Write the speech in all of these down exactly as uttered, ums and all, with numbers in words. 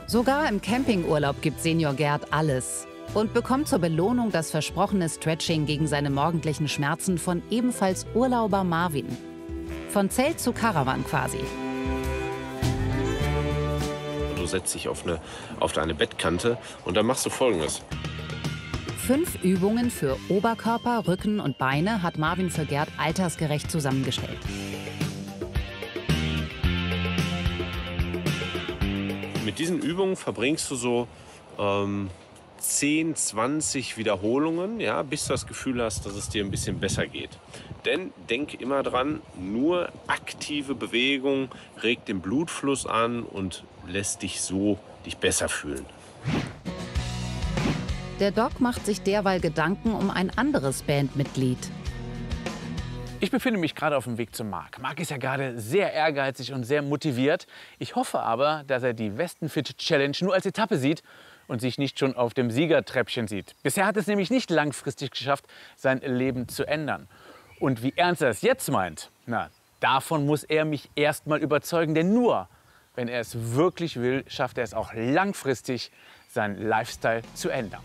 Sogar im Campingurlaub gibt Senior Gerd alles und bekommt zur Belohnung das versprochene Stretching gegen seine morgendlichen Schmerzen von ebenfalls Urlauber Marvin. Von Zelt zu Caravan quasi. Du setzt dich auf eine, auf eine Bettkante und dann machst du Folgendes. Fünf Übungen für Oberkörper, Rücken und Beine hat Marvin für Gerd altersgerecht zusammengestellt. Mit diesen Übungen verbringst du so ähm, zehn, zwanzig Wiederholungen, ja, bis du das Gefühl hast, dass es dir ein bisschen besser geht. Denn denk immer dran, nur aktive Bewegung regt den Blutfluss an und lässt dich so dich besser fühlen. Der Doc macht sich derweil Gedanken um ein anderes Bandmitglied. Ich befinde mich gerade auf dem Weg zu Marc. Marc ist ja gerade sehr ehrgeizig und sehr motiviert. Ich hoffe aber, dass er die Westenfit Challenge nur als Etappe sieht und sich nicht schon auf dem Siegertreppchen sieht. Bisher hat es nämlich nicht langfristig geschafft, sein Leben zu ändern. Und wie ernst er es jetzt meint, na, davon muss er mich erst mal überzeugen. Denn nur, wenn er es wirklich will, schafft er es auch langfristig, seinen Lifestyle zu ändern.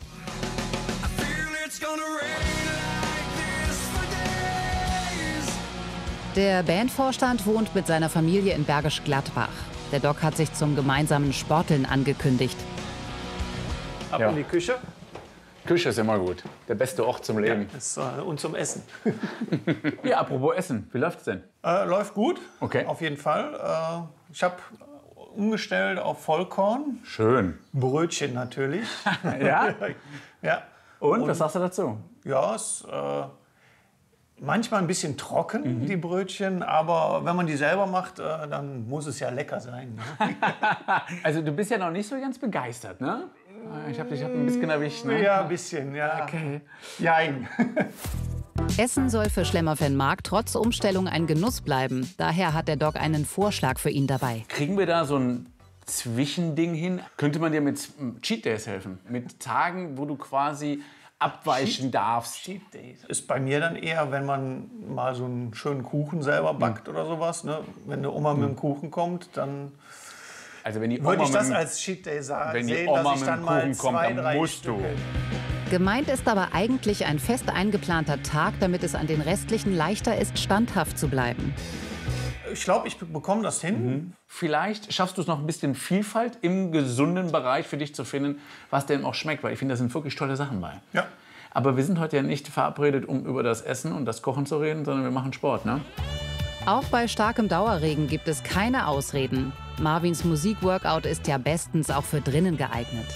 Der Bandvorstand wohnt mit seiner Familie in Bergisch Gladbach. Der Doc hat sich zum gemeinsamen Sporteln angekündigt. Ab Ja. in die Küche. Küche ist immer gut. Der beste Ort zum Leben. Das, äh, und zum Essen. Ja, apropos Essen. Wie läuft's denn? Äh, läuft gut, Okay. auf jeden Fall. Äh, ich habe umgestellt auf Vollkorn. Schön. Brötchen natürlich. Ja? Ja. Und, was sagst du dazu? Ja, es äh, manchmal ein bisschen trocken, mhm. die Brötchen. Aber wenn man die selber macht, äh, dann muss es ja lecker sein. Ne? Also du bist ja noch nicht so ganz begeistert, ne? Ich habe dich hab ein bisschen erwischt, ne? Ja, ein bisschen, ja. Okay. Jein. Essen soll für Schlemmer-Fan Marc trotz Umstellung ein Genuss bleiben. Daher hat der Doc einen Vorschlag für ihn dabei. Kriegen wir da so ein Zwischending hin? Könnte man dir mit Cheat Days helfen? Mit Tagen, wo du quasi abweichen darfst? Cheat Days ist bei mir dann eher, wenn man mal so einen schönen Kuchen selber backt mhm. oder sowas. Ne? Wenn eine Oma mhm. mit dem Kuchen kommt, dann also wenn die Oma würde ich das mit, als Cheat Day sagen, wenn die sehen, Oma dass ich mit dann dem mal Kuchen kommt, zwei, dann drei musst Stücke. du. Gemeint ist aber eigentlich ein fest eingeplanter Tag, damit es an den restlichen leichter ist, standhaft zu bleiben. Ich glaube, ich bekomme das hin. Mhm. Vielleicht schaffst du es noch ein bisschen Vielfalt im gesunden Bereich für dich zu finden, was dem auch schmeckt. Weil ich finde, da sind wirklich tolle Sachen bei. Ja. Aber wir sind heute ja nicht verabredet, um über das Essen und das Kochen zu reden, sondern wir machen Sport, ne? Auch bei starkem Dauerregen gibt es keine Ausreden. Marvins Musikworkout ist ja bestens auch für drinnen geeignet.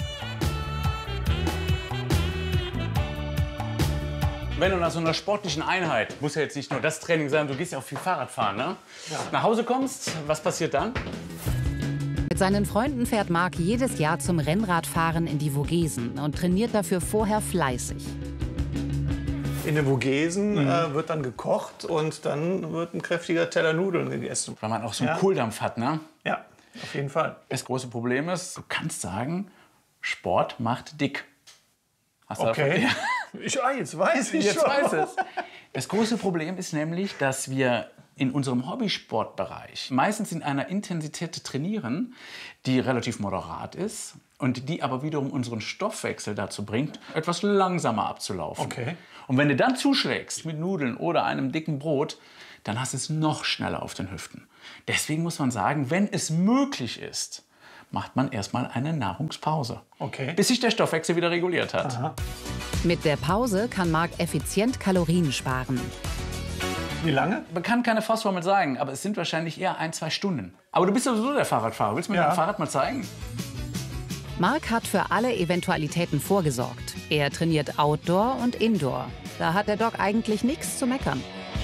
Wenn du nach so einer sportlichen Einheit, muss ja jetzt nicht nur das Training sein, du gehst ja auch viel Fahrrad fahren, ne? Ja. Nach Hause kommst, was passiert dann? Mit seinen Freunden fährt Marc jedes Jahr zum Rennradfahren in die Vogesen und trainiert dafür vorher fleißig. In den Vogesen Mhm. äh, wird dann gekocht und dann wird ein kräftiger Teller Nudeln gegessen. Weil man auch so einen Ja. Kohldampf hat, ne? Ja, auf jeden Fall. Das große Problem ist, du kannst sagen, Sport macht dick. Hast du Okay. davon- Ja. Ich, ah, jetzt weiß ich Jetzt schon. weiß es. Das große Problem ist nämlich, dass wir in unserem Hobbysportbereich meistens in einer Intensität trainieren, die relativ moderat ist und die aber wiederum unseren Stoffwechsel dazu bringt, etwas langsamer abzulaufen. Okay. Und wenn du dann zuschlägst mit Nudeln oder einem dicken Brot, dann hast du es noch schneller auf den Hüften. Deswegen muss man sagen, wenn es möglich ist, macht man erstmal eine Nahrungspause. Okay. Bis sich der Stoffwechsel wieder reguliert hat. Aha. Mit der Pause kann Marc effizient Kalorien sparen. Wie lange? Man kann keine Faustformel sagen, aber es sind wahrscheinlich eher ein, zwei Stunden. Aber du bist sowieso der Fahrradfahrer. Willst du mir Ja. dein Fahrrad mal zeigen? Marc hat für alle Eventualitäten vorgesorgt. Er trainiert Outdoor und Indoor. Da hat der Doc eigentlich nichts zu meckern.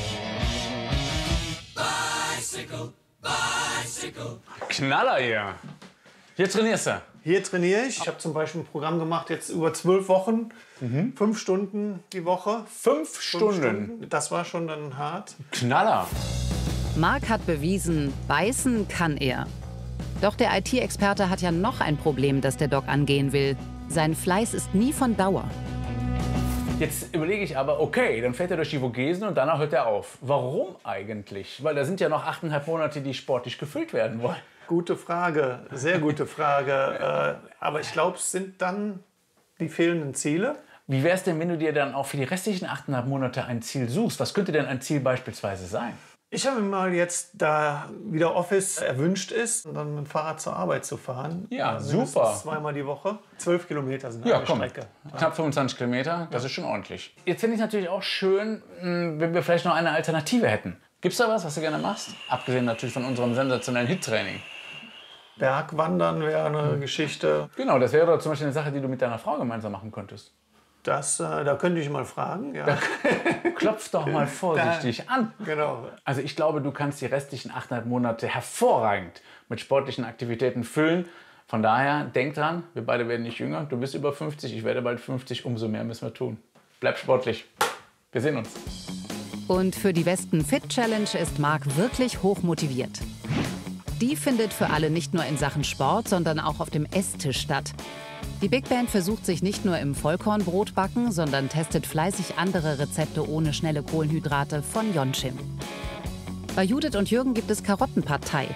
Knaller hier. Hier trainierst du. Hier trainiere ich. Ich habe zum Beispiel ein Programm gemacht, jetzt über zwölf Wochen, fünf Stunden die Woche. Fünf Fünf Stunden. Das war schon dann hart. Knaller. Marc hat bewiesen, beißen kann er. Doch der I T-Experte hat ja noch ein Problem, das der Doc angehen will. Sein Fleiß ist nie von Dauer. Jetzt überlege ich aber, okay, dann fährt er durch die Vogesen und danach hört er auf. Warum eigentlich? Weil da sind ja noch achteinhalb Monate, die sportlich gefüllt werden wollen. Gute Frage, sehr gute Frage. äh, aber ich glaube, es sind dann die fehlenden Ziele. Wie wäre es denn, wenn du dir dann auch für die restlichen achteinhalb Monate ein Ziel suchst? Was könnte denn ein Ziel beispielsweise sein? Ich habe mir mal jetzt, da wieder Office erwünscht ist, dann mit dem Fahrrad zur Arbeit zu fahren. Ja, mindestens super. Zweimal die Woche. Zwölf Kilometer sind Ja, eine komm. Strecke. Knapp fünfundzwanzig Kilometer, das ist schon ordentlich. Jetzt finde ich es natürlich auch schön, mh, wenn wir vielleicht noch eine Alternative hätten. Gibt's da was, was du gerne machst? Abgesehen natürlich von unserem sensationellen Hit-Training. Bergwandern wäre eine Geschichte. Genau, das wäre doch zum Beispiel eine Sache, die du mit deiner Frau gemeinsam machen könntest. Das, äh, da könnte ich mal fragen. Ja. Klopf doch mal vorsichtig an. Genau. Also ich glaube, du kannst die restlichen achteinhalb Monate hervorragend mit sportlichen Aktivitäten füllen. Von daher, denk dran, wir beide werden nicht jünger. Du bist über fünfzig, ich werde bald fünfzig. Umso mehr müssen wir tun. Bleib sportlich. Wir sehen uns. Und für die Westen Fit Challenge ist Marc wirklich hoch motiviert. Die findet für alle nicht nur in Sachen Sport, sondern auch auf dem Esstisch statt. Die Big Band versucht sich nicht nur im Vollkornbrotbacken, sondern testet fleißig andere Rezepte ohne schnelle Kohlenhydrate von Yonchim. Bei Judith und Jürgen gibt es Karottenpartei.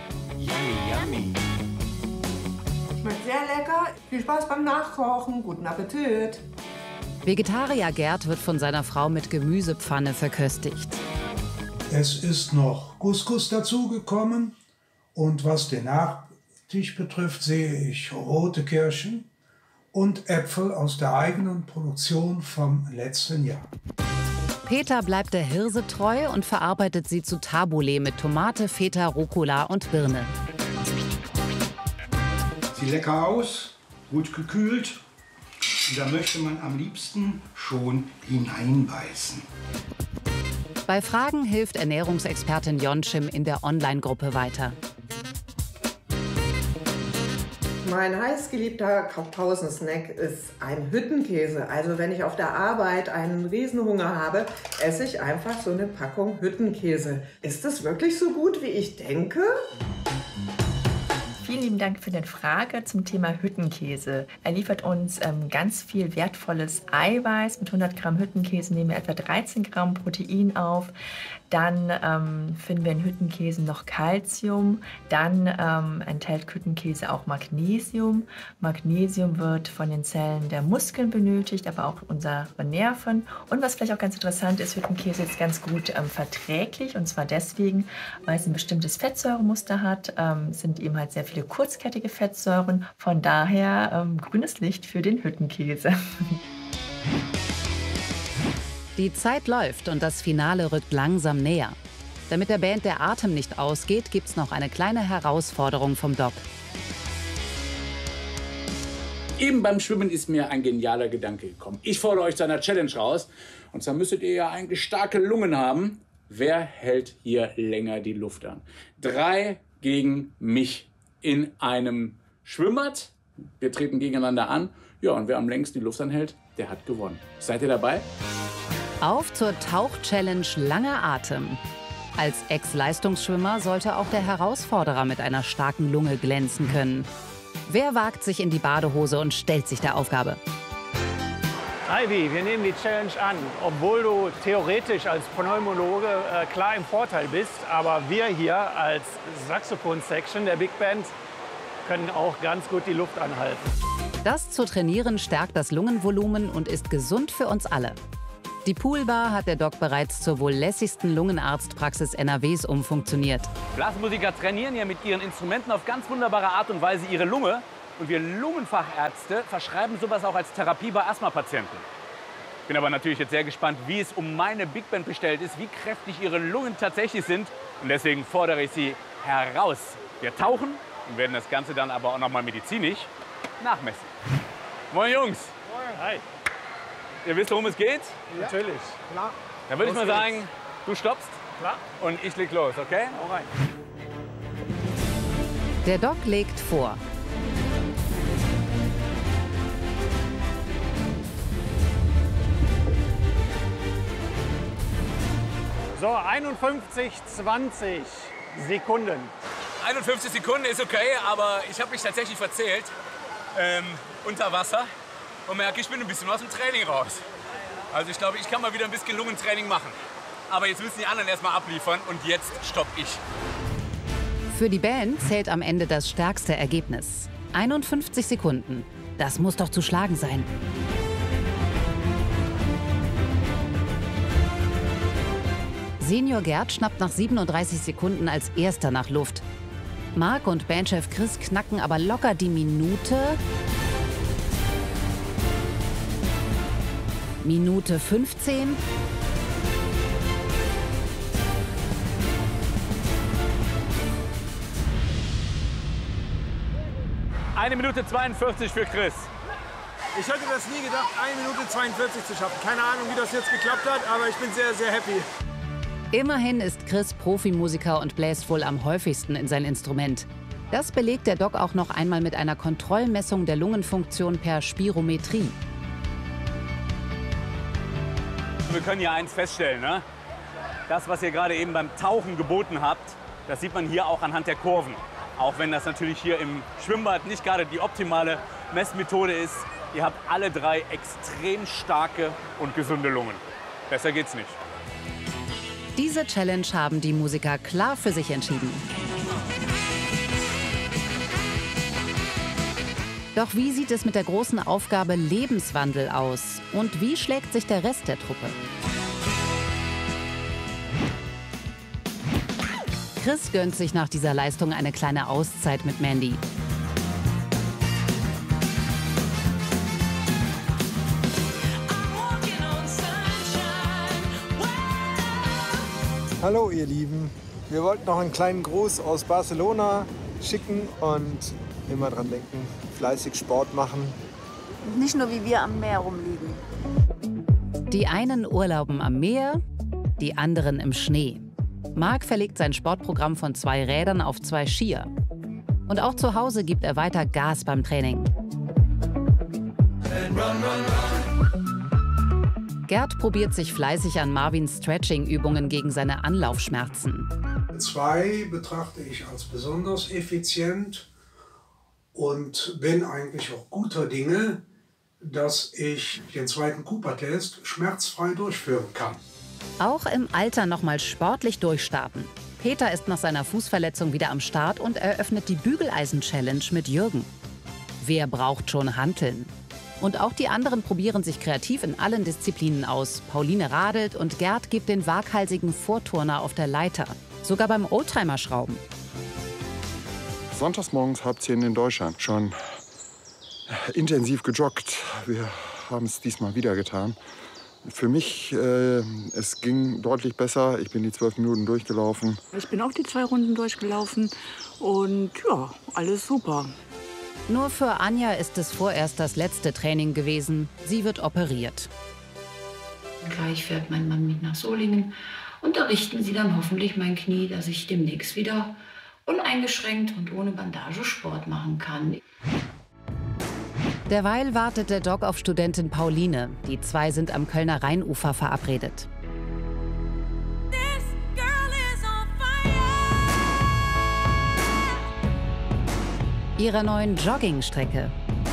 Schmeckt sehr lecker. Viel Spaß beim Nachkochen. Guten Appetit. Vegetarier Gerd wird von seiner Frau mit Gemüsepfanne verköstigt. Es ist noch Couscous dazugekommen. Und was den Nachtisch betrifft, sehe ich rote Kirschen und Äpfel aus der eigenen Produktion vom letzten Jahr. Peter bleibt der Hirse treu und verarbeitet sie zu Tabbouleh mit Tomate, Feta, Rucola und Birne. Sieht lecker aus, gut gekühlt. Und da möchte man am liebsten schon hineinbeißen. Bei Fragen hilft Ernährungsexpertin Yonchim in der Online-Gruppe weiter. Mein heißgeliebter Kaufhausen-Snack ist ein Hüttenkäse. Also wenn ich auf der Arbeit einen Riesenhunger habe, esse ich einfach so eine Packung Hüttenkäse. Ist das wirklich so gut, wie ich denke? Vielen lieben Dank für die Frage zum Thema Hüttenkäse. Er liefert uns ähm, ganz viel wertvolles Eiweiß. Mit hundert Gramm Hüttenkäse nehmen wir etwa dreizehn Gramm Protein auf. Dann ähm, finden wir in Hüttenkäse noch Calcium. Dann ähm, enthält Hüttenkäse auch Magnesium. Magnesium wird von den Zellen der Muskeln benötigt, aber auch unsere Nerven. Und was vielleicht auch ganz interessant ist, Hüttenkäse ist ganz gut ähm, verträglich. Und zwar deswegen, weil es ein bestimmtes Fettsäuremuster hat, ähm, sind eben halt sehr viele kurzkettige Fettsäuren. Von daher ähm, grünes Licht für den Hüttenkäse. Die Zeit läuft und das Finale rückt langsam näher. Damit der Band der Atem nicht ausgeht, gibt's noch eine kleine Herausforderung vom Doc. Eben beim Schwimmen ist mir ein genialer Gedanke gekommen. Ich fordere euch zu einer Challenge raus. Und zwar müsstet ihr ja eigentlich starke Lungen haben. Wer hält hier länger die Luft an? Drei gegen mich in einem Schwimmbad. Wir treten gegeneinander an. Ja, und wer am längsten die Luft anhält, der hat gewonnen. Seid ihr dabei? Auf zur Tauch-Challenge Langer Atem. Als Ex-Leistungsschwimmer sollte auch der Herausforderer mit einer starken Lunge glänzen können. Wer wagt sich in die Badehose und stellt sich der Aufgabe? Ivy, wir nehmen die Challenge an, obwohl du theoretisch als Pneumologe äh, klar im Vorteil bist. Aber wir hier als Saxophon-Section der Big Band können auch ganz gut die Luft anhalten. Das zu trainieren stärkt das Lungenvolumen und ist gesund für uns alle. Die Poolbar hat der Doc bereits zur wohl lässigsten Lungenarztpraxis N R Ws umfunktioniert. Blasmusiker trainieren ja mit ihren Instrumenten auf ganz wunderbare Art und Weise ihre Lunge. Und wir Lungenfachärzte verschreiben sowas auch als Therapie bei Asthmapatienten. Bin aber natürlich jetzt sehr gespannt, wie es um meine Big Band bestellt ist, wie kräftig ihre Lungen tatsächlich sind. Und deswegen fordere ich sie heraus. Wir tauchen und werden das Ganze dann aber auch noch mal medizinisch nachmessen. Moin Jungs. Moin. Hi. Ihr wisst, worum es geht? Ja. Natürlich. Klar. Dann würde ich mal Los sagen, geht's. du stoppst Klar. und ich leg los, okay? Hau rein. Der Doc legt vor. So, einundfünfzig, zwanzig Sekunden. einundfünfzig Sekunden ist okay, aber ich habe mich tatsächlich verzählt ähm, unter Wasser und merke, ich bin ein bisschen aus dem Training raus. Also ich glaube, ich kann mal wieder ein bisschen Lungentraining machen. Aber jetzt müssen die anderen erst mal abliefern und jetzt stopp ich. Für die Band zählt am Ende das stärkste Ergebnis. einundfünfzig Sekunden. Das muss doch zu schlagen sein. Senior Gerd schnappt nach siebenunddreißig Sekunden als erster nach Luft. Marc und Bandchef Chris knacken aber locker die Minute. Minute fünfzehn. Eine Minute zweiundvierzig für Chris. Ich hätte das nie gedacht, eine Minute zweiundvierzig zu schaffen. Keine Ahnung, wie das jetzt geklappt hat, aber ich bin sehr, sehr happy. Immerhin ist Chris Profimusiker und bläst wohl am häufigsten in sein Instrument. Das belegt der Doc auch noch einmal mit einer Kontrollmessung der Lungenfunktion per Spirometrie. Wir können hier eins feststellen, ne? Das, was ihr gerade eben beim Tauchen geboten habt, das sieht man hier auch anhand der Kurven. Auch wenn das natürlich hier im Schwimmbad nicht gerade die optimale Messmethode ist. Ihr habt alle drei extrem starke und gesunde Lungen. Besser geht's nicht. Diese Challenge haben die Musiker klar für sich entschieden. Doch wie sieht es mit der großen Aufgabe Lebenswandel aus? Und wie schlägt sich der Rest der Truppe? Chris gönnt sich nach dieser Leistung eine kleine Auszeit mit Mandy. Hallo ihr Lieben, wir wollten noch einen kleinen Gruß aus Barcelona schicken und immer dran denken, fleißig Sport machen. Nicht nur wie wir am Meer rumliegen. Die einen urlauben am Meer, die anderen im Schnee. Marc verlegt sein Sportprogramm von zwei Rädern auf zwei Skier. Und auch zu Hause gibt er weiter Gas beim Training. Gerd probiert sich fleißig an Marvins Stretching-Übungen gegen seine Anlaufschmerzen. Zwei betrachte ich als besonders effizient und bin eigentlich auch guter Dinge, dass ich den zweiten Cooper-Test schmerzfrei durchführen kann. Auch im Alter noch mal sportlich durchstarten. Peter ist nach seiner Fußverletzung wieder am Start und eröffnet die Bügeleisen-Challenge mit Jürgen. Wer braucht schon Hanteln? Und auch die anderen probieren sich kreativ in allen Disziplinen aus. Pauline radelt und Gerd gibt den waghalsigen Vorturner auf der Leiter. Sogar beim Oldtimer-Schrauben. Sonntags morgens halb zehn in Deutschland. Schon intensiv gejoggt. Wir haben es diesmal wieder getan. Für mich, äh, es ging deutlich besser. Ich bin die zwölf Minuten durchgelaufen. Ich bin auch die zwei Runden durchgelaufen und ja, alles super. Nur für Anja ist es vorerst das letzte Training gewesen. Sie wird operiert. Gleich fährt mein Mann mit nach Solingen und da richten sie dann hoffentlich mein Knie, dass ich demnächst wieder uneingeschränkt und ohne Bandage Sport machen kann. Derweil wartet der Doc auf Studentin Pauline. Die zwei sind am Kölner Rheinufer verabredet. Ihrer neuen Joggingstrecke.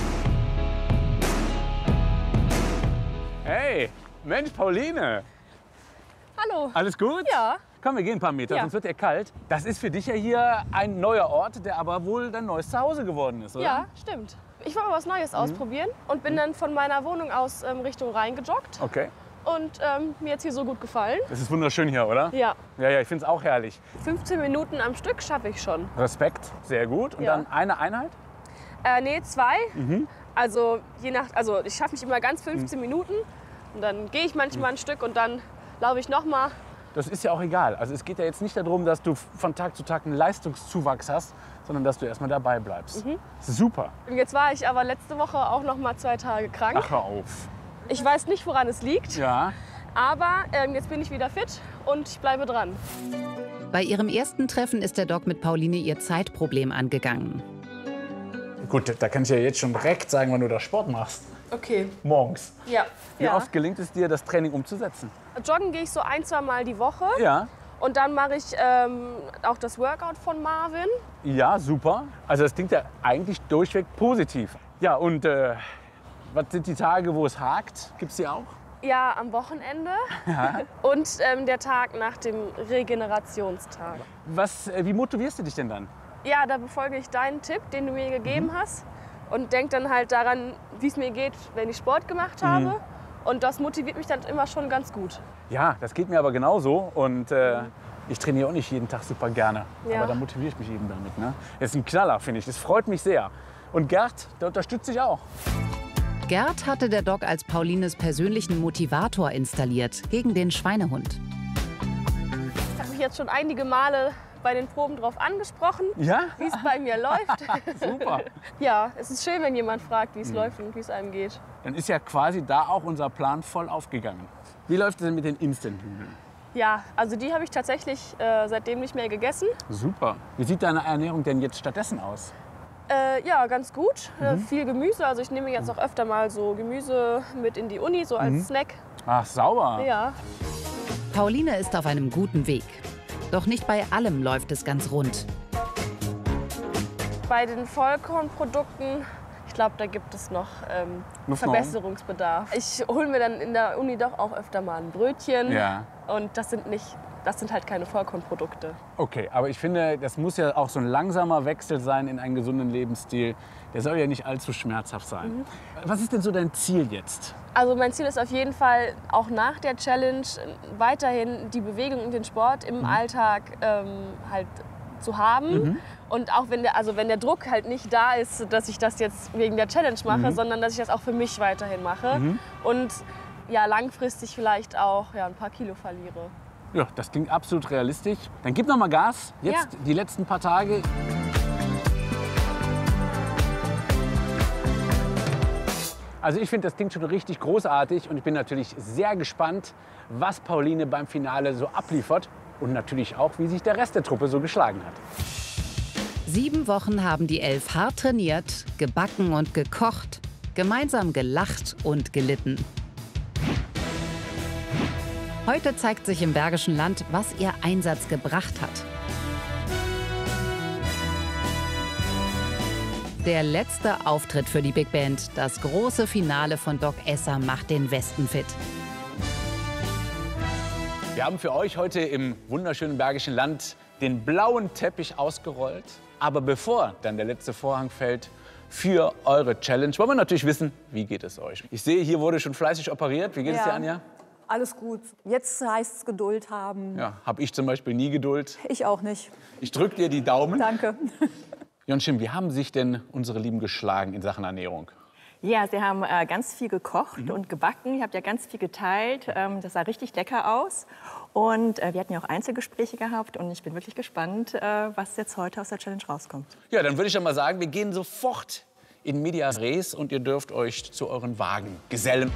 Hey, Mensch, Pauline. Hallo. Alles gut? Ja. Komm, wir gehen ein paar Meter, Ja. sonst wird dir kalt. Das ist für dich ja hier ein neuer Ort, der aber wohl dein neues Zuhause geworden ist, oder? Ja, stimmt. Ich wollte mal was Neues Mhm. ausprobieren und bin dann von meiner Wohnung aus ähm, Richtung Rhein gejoggt. Okay. Und ähm, mir hat es hier so gut gefallen. Das ist wunderschön hier, oder? Ja. Ja, ja, ich finde es auch herrlich. fünfzehn Minuten am Stück schaffe ich schon. Respekt, sehr gut. Und Ja. dann eine Einheit? Äh, nee, zwei. Mhm. Also je nach, also ich schaffe nicht immer ganz fünfzehn Minuten. Und dann gehe ich manchmal ein Stück und dann laufe ich noch mal. Das ist ja auch egal. Also es geht ja jetzt nicht darum, dass du von Tag zu Tag einen Leistungszuwachs hast, sondern dass du erstmal dabei bleibst. Mhm. Das ist super. Und jetzt war ich aber letzte Woche auch noch mal zwei Tage krank. Ach, hör auf. Ich weiß nicht, woran es liegt. Ja. Aber ähm, jetzt bin ich wieder fit und ich bleibe dran. Bei ihrem ersten Treffen ist der Doc mit Pauline ihr Zeitproblem angegangen. Gut, da kann ich ja jetzt schon direkt sagen, wann du da Sport machst. Okay. Morgens. Ja. Wie ja. oft gelingt es dir, das Training umzusetzen? Joggen gehe ich so ein, zwei Mal die Woche. Ja. Und dann mache ich ähm, auch das Workout von Marvin. Ja, super. Also das klingt ja eigentlich durchweg positiv. Ja, und äh, was sind die Tage, wo es hakt? Gibt es die auch? Ja, am Wochenende Ja. und ähm, der Tag nach dem Regenerationstag. Was, äh, wie motivierst du dich denn dann? Ja, da befolge ich deinen Tipp, den du mir gegeben hast und denke dann halt daran, wie es mir geht, wenn ich Sport gemacht habe. Mhm. Und das motiviert mich dann immer schon ganz gut. Ja, das geht mir aber genauso. Und äh, ich trainiere auch nicht jeden Tag super gerne. Ja. Aber da motiviere ich mich eben damit. Ne? Das ist ein Knaller, finde ich. Das freut mich sehr. Und Gerd, der unterstützt dich auch. Gerd hatte der Doc als Paulines persönlichen Motivator installiert gegen den Schweinehund. Ich habe mich jetzt schon einige Male bei den Proben drauf angesprochen, Ja? wie es bei mir läuft. Super. Ja, es ist schön, wenn jemand fragt, wie es Mhm. läuft und wie es einem geht. Dann ist ja quasi da auch unser Plan voll aufgegangen. Wie läuft es denn mit den Instant-Nudeln? Ja, also die habe ich tatsächlich äh, seitdem nicht mehr gegessen. Super. Wie sieht deine Ernährung denn jetzt stattdessen aus? Äh, ja, ganz gut. Äh, Mhm. viel Gemüse. Also ich nehme jetzt auch öfter mal so Gemüse mit in die Uni, so als Mhm. Snack. Ach, sauber. Ja. Pauline ist auf einem guten Weg. Doch nicht bei allem läuft es ganz rund. Bei den Vollkornprodukten, ich glaube, da gibt es noch ähm, Luft nach oben? Verbesserungsbedarf. Ich hole mir dann in der Uni doch auch öfter mal ein Brötchen. Ja. Und das sind, nicht, das sind halt keine Vollkornprodukte. Okay, aber ich finde, das muss ja auch so ein langsamer Wechsel sein in einen gesunden Lebensstil. Der soll ja nicht allzu schmerzhaft sein. Mhm. Was ist denn so dein Ziel jetzt? Also mein Ziel ist auf jeden Fall, auch nach der Challenge weiterhin die Bewegung und den Sport im Mhm. Alltag ähm, halt zu haben. Mhm. Und auch wenn der, also wenn der Druck halt nicht da ist, dass ich das jetzt wegen der Challenge mache, Mhm. sondern dass ich das auch für mich weiterhin mache. Mhm. Und ja, langfristig vielleicht auch ja, ein paar Kilo verliere. Ja, das klingt absolut realistisch. Dann gib noch mal Gas. Jetzt Ja. die letzten paar Tage. Also ich finde, das klingt schon richtig großartig und ich bin natürlich sehr gespannt, was Pauline beim Finale so abliefert und natürlich auch, wie sich der Rest der Truppe so geschlagen hat. Sieben Wochen haben die Elf hart trainiert, gebacken und gekocht, gemeinsam gelacht und gelitten. Heute zeigt sich im Bergischen Land, was ihr Einsatz gebracht hat. Der letzte Auftritt für die Big Band, das große Finale von Doc Esser macht den Westen fit. Wir haben für euch heute im wunderschönen Bergischen Land den blauen Teppich ausgerollt. Aber bevor dann der letzte Vorhang fällt für eure Challenge, wollen wir natürlich wissen, wie geht es euch? Ich sehe, hier wurde schon fleißig operiert. Wie geht es dir, Anja? Alles gut. Jetzt heißt es Geduld haben. Ja, habe ich zum Beispiel nie Geduld. Ich auch nicht. Ich drücke dir die Daumen. Danke. Jonschim, wie haben sich denn unsere Lieben geschlagen in Sachen Ernährung? Ja, Sie haben äh, ganz viel gekocht Mhm. und gebacken. Ihr habt ja ganz viel geteilt. Ähm, das sah richtig lecker aus. Und äh, wir hatten ja auch Einzelgespräche gehabt. Und ich bin wirklich gespannt, äh, was jetzt heute aus der Challenge rauskommt. Ja, dann würde ich ja mal sagen, wir gehen sofort in medias res und ihr dürft euch zu euren Wagen gesellen.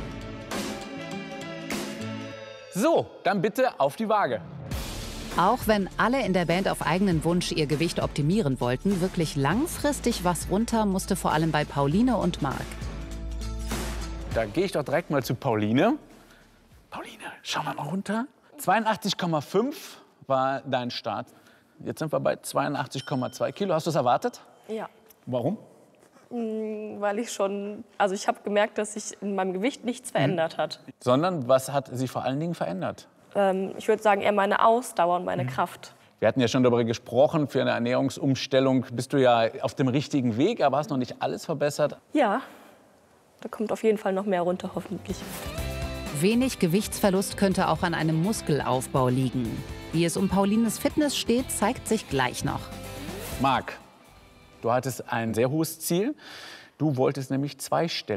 So, dann bitte auf die Waage. Auch wenn alle in der Band auf eigenen Wunsch ihr Gewicht optimieren wollten, wirklich langfristig was runter musste vor allem bei Pauline und Marc. Da gehe ich doch direkt mal zu Pauline. Pauline, schau mal runter. zweiundachtzig Komma fünf war dein Start. Jetzt sind wir bei zweiundachtzig Komma zwei Kilo. Hast du es erwartet? Ja. Warum? Mm, Weil ich schon, also ich habe gemerkt, dass sich in meinem Gewicht nichts verändert hat. Sondern was hat sie vor allen Dingen verändert? Ähm, ich würde sagen, eher meine Ausdauer und meine Kraft. Wir hatten ja schon darüber gesprochen, für eine Ernährungsumstellung bist du ja auf dem richtigen Weg, aber hast noch nicht alles verbessert. Ja, da kommt auf jeden Fall noch mehr runter, hoffentlich. Wenig Gewichtsverlust könnte auch an einem Muskelaufbau liegen. Wie es um Paulines Fitness steht, zeigt sich gleich noch. Marc, du hattest ein sehr hohes Ziel. Du wolltest nämlich zweistellig